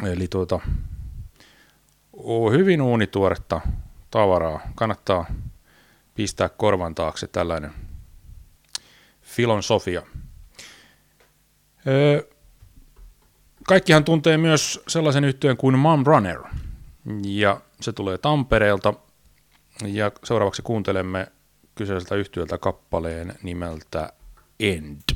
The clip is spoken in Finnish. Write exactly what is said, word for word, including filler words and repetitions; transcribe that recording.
Eli tuota, hyvin uunituoretta tavaraa. Kannattaa pistää korvan taakse tällainen filosofia. Öö, kaikkihan tuntee myös sellaisen yhtyeen kuin Mum Runner, ja se tulee Tampereelta, ja seuraavaksi kuuntelemme kyseiseltä yhtyöltä kappaleen nimeltä End.